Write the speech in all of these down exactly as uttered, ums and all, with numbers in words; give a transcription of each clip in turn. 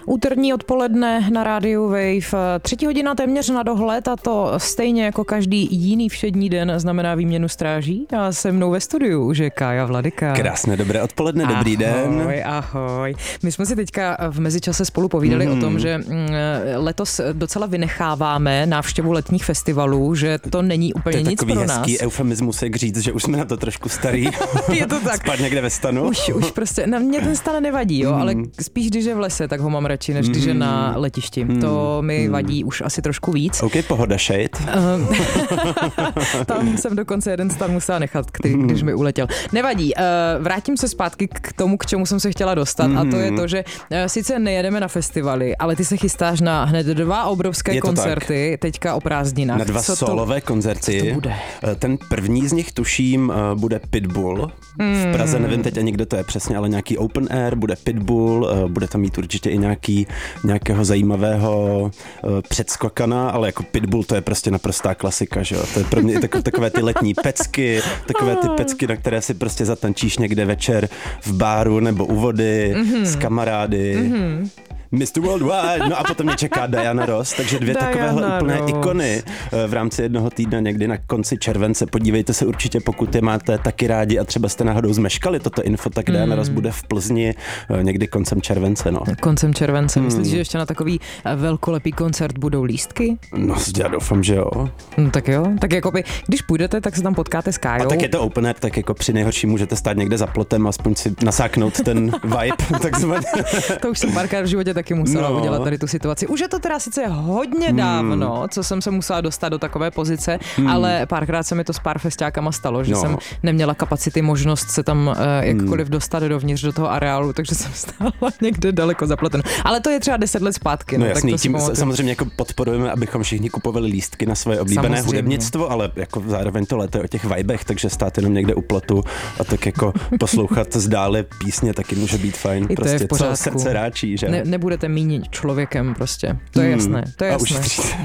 Úterní odpoledne na rádiu Wave. Třetí hodina téměř na dohled a to stejně jako každý jiný všední den znamená výměnu stráží. A se mnou ve studiu už je Kája Vladyka. Krásné dobré odpoledne, ahoj, dobrý den. Ahoj, ahoj. My jsme si teďka v mezičase spolu povídali mm. o tom, že letos docela vynecháváme návštěvu letních festivalů, že to není úplně nic pro nás. To je takový hezký eufemismus, jak říct, že už jsme na to trošku starý. Je to tak. Spát někde ve stanu. Už, už prostě, na mě ten stan nevadí, jo, mm. ale spíš když je v lese, tak ho mám radši, než když je na letišti. Mm. To mi vadí už asi trošku víc. OK, pohoda, shade. Tam jsem dokonce jeden stan musela nechat, který, když mi uletěl. Nevadí, vrátím se zpátky k tomu, k čemu jsem se chtěla dostat mm. a to je to, že sice nejedeme na festivaly, ale ty se chystáš na hned dva obrovské koncerty, tak. Teďka o prázdninách. Na dva co solové to, koncerty. Co to bude? Ten první z nich, tuším, bude Pitbull. Mm. V Praze nevím teď ani, kdo to je přesně, ale nějaký open air, bude Pitbull, bude tam mít určitě i nějaký, nějakého zajímavého předskokana, ale jako Pitbull to je prostě naprostá klasika, že jo. To je pro mě takové, takové ty letní pecky, takové ty pecky, na které si prostě zatančíš někde večer v báru nebo u vody mm-hmm. s kamarády. Mm-hmm. mister Worldwide, no a potom mě čeká Diana Ross, takže dvě Diana takovéhle úplné Ross. ikony v rámci jednoho týdne někdy na konci července. Podívejte se určitě, pokud je máte taky rádi a třeba jste náhodou zmeškali toto info, tak mm. Diana Ross bude v Plzni někdy koncem července. No. Koncem července. Mm. Myslíš, že ještě na takový velkolepý koncert budou lístky? No, já doufám, že jo. No, tak jo, tak jakoby, když půjdete, tak se tam potkáte s Kájou. A tak je to open air, tak jako při nejhorší můžete stát někde za plotem a aspoň si nasáknout ten vibe, takzvaně. To už jsem párkrát v životě taky musela no. udělat tady tu situaci. Už je to teda sice hodně dávno, hmm. co jsem se musela dostat do takové pozice, hmm. ale párkrát se mi to s pár festiákama stalo, že no. jsem neměla kapacity, možnost se tam uh, jakkoliv dostat dovnitř do toho areálu, takže jsem stála někde daleko za plotem. Ale to je třeba deset let zpátky. No, no jasný, tak to tím samozřejmě jako podporujeme, abychom všichni kupovali lístky na svoje oblíbené samozřejmě. hudebnictvo, ale jako zároveň to léto o těch vibech, takže stát jenom někde u plotu a tak jako poslouchat zdále písně taky může být fajn. I prostě to co srdce ráčí, že? Ne, nebudete míň člověkem prostě. To je jasné. To je jasné.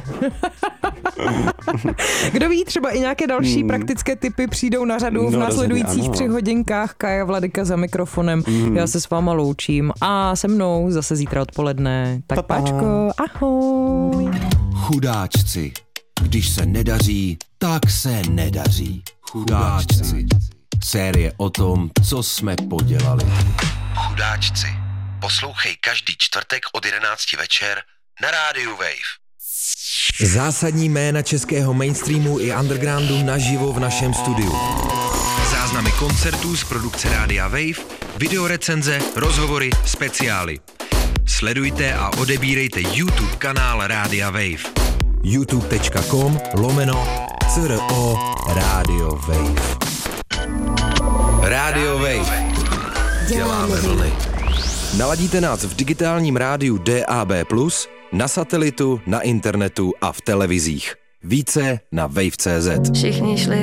Kdo ví, třeba i nějaké další hmm. praktické tipy přijdou na řadu v no, následujících tři hodinkách. Kája Vladyka za mikrofonem. Hmm. Já se s váma loučím a se mnou zase zítra odpoledne. Tak pa, pa. Páčko, ahoj. Chudáčci. Když se nedaří, tak se nedaří. Chudáčci. Série o tom, co jsme podělali. Chudáčci. Poslouchej každý čtvrtek od jedenácti večer na rádiu Wave. Zásadní jména českého mainstreamu i undergroundu naživo v našem studiu. Záznamy koncertů z produkce Rádia Wave, videorecenze, rozhovory, speciály. Sledujte a odebírejte YouTube kanál Rádia Wave. youtube.com lomeno CRO Radio Wave. Radio Wave. Děláme vlny. Naladíte nás v digitálním rádiu D A B plus, na satelitu, na internetu a v televizích. Více na wave tečka cé zet. Všichni šli